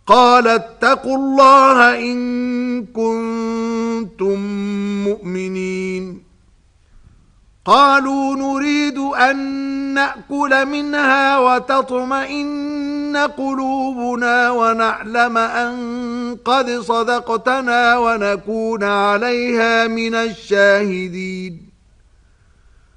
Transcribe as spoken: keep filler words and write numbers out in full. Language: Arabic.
قال اتقوا الله إن كنتم مؤمنين قالوا نريد أن نأكل منها وتطمئن قلوبنا ونعلم أن قد صدقتنا ونكون عليها من الشاهدين